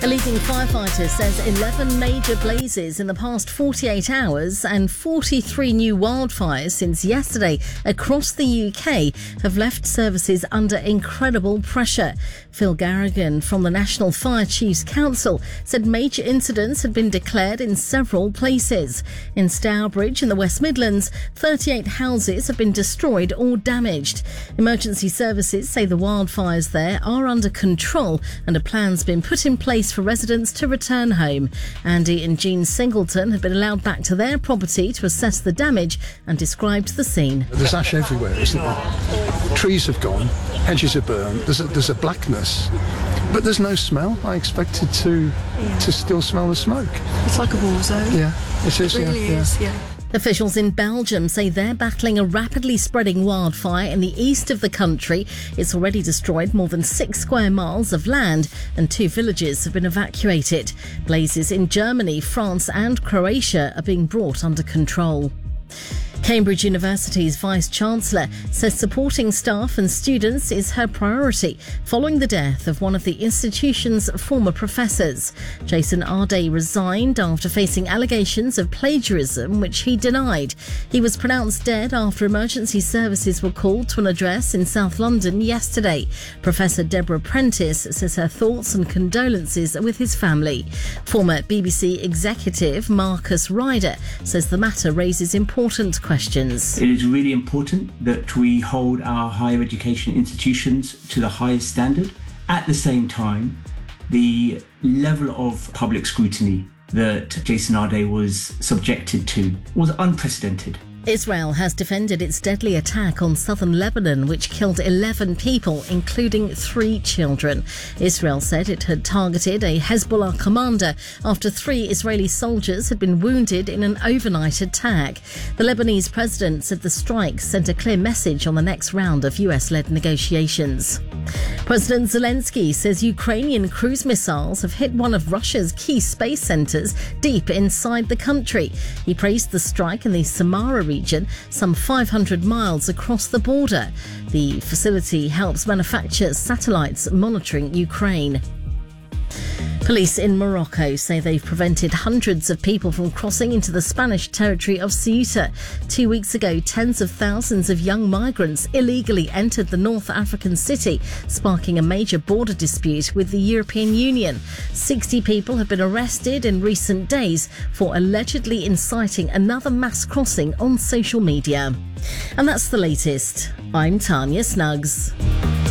A leading firefighter says 11 major blazes in the past 48 hours and 43 new wildfires since yesterday across the UK have left services under incredible pressure. Phil Garrigan from the National Fire Chiefs Council said major incidents had been declared in several places. In Stourbridge in the West Midlands, 38 houses have been destroyed or damaged. Emergency services say the wildfires there are under control and a plan's been put in place for residents to return home. Andy and Jean Singleton have been allowed back to their property to assess the damage and described the scene. There's ash everywhere, isn't there? Trees have gone, hedges are burned, there's a blackness, but there's no smell. I expected to still smell the smoke. It's like a war zone. Yeah, it is. It really is, yeah. Officials in Belgium say they're battling a rapidly spreading wildfire in the east of the country. It's already destroyed more than 6 square miles of land and 2 villages have been evacuated. Blazes in Germany, France and Croatia are being brought under control. Cambridge University's Vice-Chancellor says supporting staff and students is her priority following the death of one of the institution's former professors. Jason Arday resigned after facing allegations of plagiarism, which he denied. He was pronounced dead after emergency services were called to an address in South London yesterday. Professor Deborah Prentice says her thoughts and condolences are with his family. Former BBC executive Marcus Ryder says the matter raises important questions. It is really important that we hold our higher education institutions to the highest standard. At the same time, the level of public scrutiny that Jason Arday was subjected to was unprecedented. Israel has defended its deadly attack on southern Lebanon, which killed 11 people, including 3 children. Israel said it had targeted a Hezbollah commander after 3 Israeli soldiers had been wounded in an overnight attack. The Lebanese president said the strike sent a clear message on the next round of US-led negotiations. President Zelensky says Ukrainian cruise missiles have hit one of Russia's key space centres deep inside the country. He praised the strike in the Samara region, some 500 miles across the border. The facility helps manufacture satellites monitoring Ukraine. Police in Morocco say they've prevented hundreds of people from crossing into the Spanish territory of Ceuta. 2 weeks ago, tens of thousands of young migrants illegally entered the North African city, sparking a major border dispute with the European Union. 60 people have been arrested in recent days for allegedly inciting another mass crossing on social media. And that's the latest. I'm Tanya Snuggs.